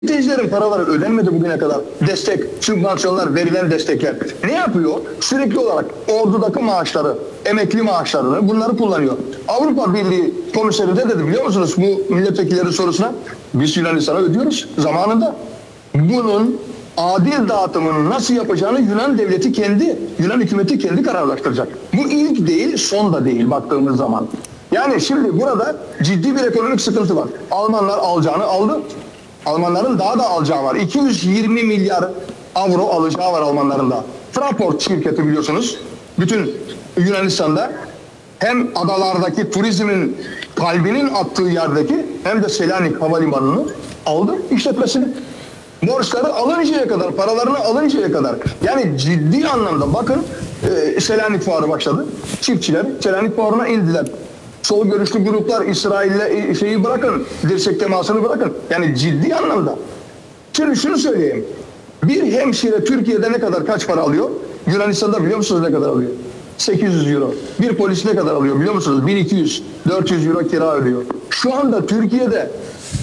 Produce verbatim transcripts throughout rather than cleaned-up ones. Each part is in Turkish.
Mültecilerin paraları ödenmedi bugüne kadar. Destek, sübvansiyonlar, verilen destekler. Ne yapıyor? Sürekli olarak ordudaki maaşları, emekli maaşlarını bunları kullanıyor. Avrupa Birliği komiseri de dedi biliyor musunuz bu milletvekilleri sorusuna? Biz Yunanistan'a ödüyoruz zamanında. Bunun adil dağıtımını nasıl yapacağını Yunan devleti kendi, Yunan hükümeti kendi kararlaştıracak. Bu ilk değil, son da değil baktığımız zaman. Yani şimdi burada ciddi bir ekonomik sıkıntı var. Almanlar alacağını aldı. Almanların daha da alacağı var. iki yüz yirmi milyar avro alacağı var Almanların da. Fraport şirketi biliyorsunuz. Bütün Yunanistan'da hem adalardaki turizmin kalbinin attığı yerdeki hem de Selanik Havalimanı'nı aldı işletmesini. Borçları alıncaya kadar, paralarını alıncaya kadar. Yani ciddi anlamda bakın e, Selanik Fuarı başladı. Çiftçiler Selanik Fuarı'na indiler. Sol görüşlü gruplar İsrail'le şeyi bırakın, dirsek temasını bırakın. Yani ciddi anlamda. Şimdi şunu söyleyeyim. Bir hemşire Türkiye'de ne kadar kaç para alıyor? Yunanistan'da biliyor musunuz ne kadar alıyor? sekiz yüz euro. Bir polis ne kadar alıyor biliyor musunuz? bin iki yüz, dört yüz euro kira ödüyor. Şu anda Türkiye'de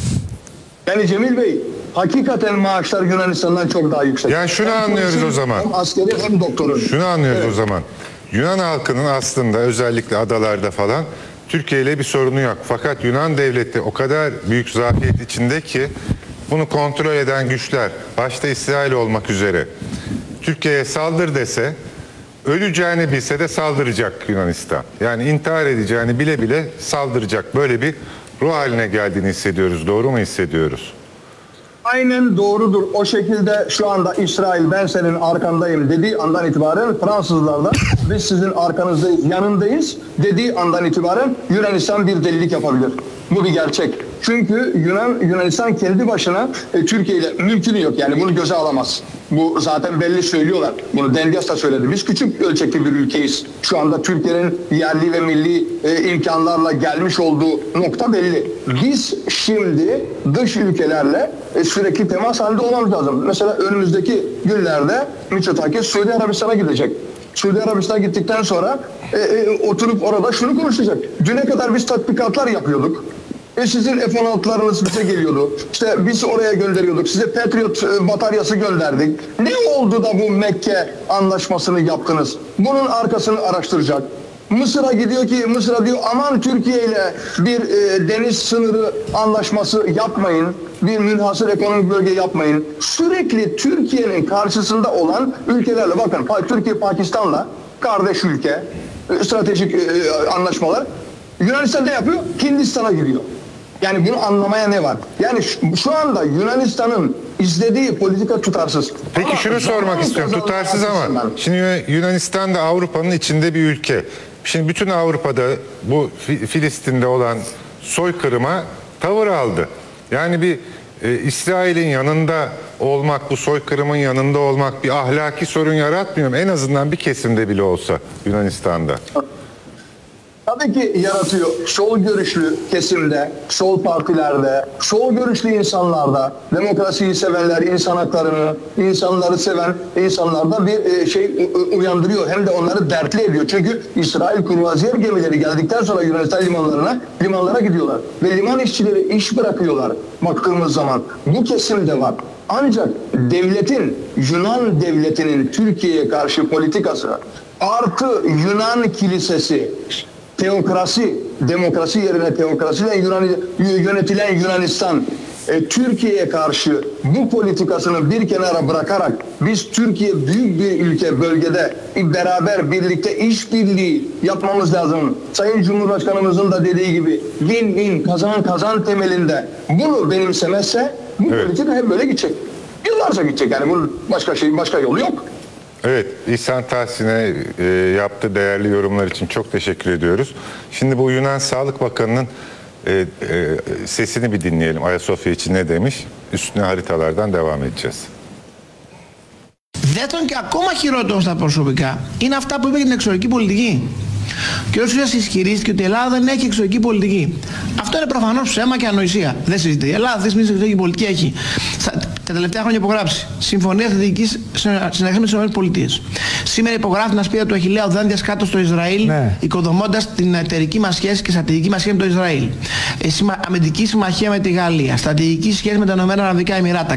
yani Cemil Bey hakikaten maaşlar Yunanistan'dan çok daha yüksek. Yani şunu hem anlıyoruz polisin, o zaman. Hem askeri hem doktorun. Şunu anlıyoruz evet. O zaman. Yunan halkının aslında özellikle adalarda falan Türkiye ile bir sorunu yok. Fakat Yunan devleti o kadar büyük zafiyet içinde ki bunu kontrol eden güçler, başta İsrail olmak üzere Türkiye'ye saldır dese öleceğini bilse de saldıracak Yunanistan. Yani intihar edeceğini bile bile saldıracak. Böyle bir ruh haline geldiğini hissediyoruz. Doğru mu hissediyoruz? Aynen doğrudur. O şekilde şu anda İsrail ben senin arkandayım dediği andan itibaren Fransızlar da biz sizin arkanızdayız, yanındayız dediği andan itibaren Yunanistan bir delilik yapabilir. Bu bir gerçek. Çünkü Yunan Yunanistan kendi başına e, Türkiye ile mümkünü yok. Yani bunu göze alamaz. Bu zaten belli söylüyorlar. Bunu Dendias da söyledi. Biz küçük ölçekli bir ülkeyiz. Şu anda Türkiye'nin yerli ve milli e, imkanlarla gelmiş olduğu nokta belli. Biz şimdi dış ülkelerle e, sürekli temas halinde olmamız lazım. Mesela önümüzdeki günlerde Mitsotakis Suudi Arabistan'a gidecek. Suudi Arabistan'a gittikten sonra e, e, oturup orada şunu konuşacak. Düne kadar biz tatbikatlar yapıyorduk. E sizin F on altılarınız bize geliyordu. İşte biz oraya gönderiyorduk. Size Patriot bataryası gönderdik. Ne oldu da bu Mekke anlaşmasını yaptınız? Bunun arkasını araştıracak. Mısır'a gidiyor ki Mısır'a diyor aman Türkiye ile bir e, deniz sınırı anlaşması yapmayın. Bir münhasır ekonomik bölge yapmayın. Sürekli Türkiye'nin karşısında olan ülkelerle bakın Türkiye Pakistan'la kardeş ülke stratejik e, anlaşmalar. Yunanistan ne yapıyor? Hindistan'a gidiyor. Yani bunu anlamaya ne var? Yani şu, şu anda Yunanistan'ın izlediği politika tutarsız. Peki ama şunu sormak istiyorum. Tutarsız ama şimdi Yunanistan da Avrupa'nın içinde bir ülke. Şimdi bütün Avrupa'da bu Filistin'de olan soykırıma tavır aldı. Yani bir e, İsrail'in yanında olmak, bu soykırımın yanında olmak bir ahlaki sorun yaratmıyor mu? En azından bir kesimde bile olsa Yunanistan'da. Tabii ki yaratıyor. Sol görüşlü kesimde, sol partilerde, sol görüşlü insanlarda, demokrasiyi sevenler, insan haklarını, insanları seven insanlarda bir şey uyandırıyor. Hem de onları dertli ediyor. Çünkü İsrail kruvaziyer gemileri geldikten sonra Yunanistan limanlarına, limanlara gidiyorlar. Ve liman işçileri iş bırakıyorlar baktığımız zaman. Bu kesim de var. Ancak devletin, Yunan devletinin Türkiye'ye karşı politikası artı Yunan kilisesi, teokrasi, demokrasi yerine teokrasiyle Yunan, yönetilen Yunanistan e, Türkiye'ye karşı bu politikasını bir kenara bırakarak biz Türkiye büyük bir ülke bölgede beraber birlikte işbirliği yapmamız lazım. Sayın Cumhurbaşkanımızın da dediği gibi win-win kazan kazan temelinde bunu benimsemezse bu evet. Politika hep böyle gidecek. Yıllarca gidecek yani bunun başka şey başka yolu yok. Evet, İhsan Tahsin'e e, yaptığı değerli yorumlar için çok teşekkür ediyoruz. Şimdi bu Yunan Sağlık Bakanı'nın e, e, sesini bir dinleyelim. Ayasofya için ne demiş? Üstüne haritalardan devam edeceğiz. Δεύτερον και ακόμα χειρότερο στα προσωπικά είναι αυτά που είπε για την εξωτερική πολιτική. Και ο κ. ισχυρίστηκε ότι η Ελλάδα δεν έχει εξωτερική πολιτική. Αυτό είναι προφανώς ψέμα και ανοησία. Δεν συζητείται. Η Ελλάδα δεν συζητείται εξωτερική πολιτική έχει τα τελευταία χρόνια υπογράψει συμφωνία θετικής συνεργασίας με τις ΗΠΑ. Σήμερα υπογράφει την ασπίδα του Αχιλλέα οδάντιας κάτω στο Ισραήλ, ναι. Οικοδομώντας την εταιρική μας σχέση και στρατηγική μας σχέση με το Ισραήλ. ε, σημα, αμυντική συμμαχία με τη Γαλλία, στρατηγική σχέση με τα Ηνωμένα Αραβικά Εμιράτα.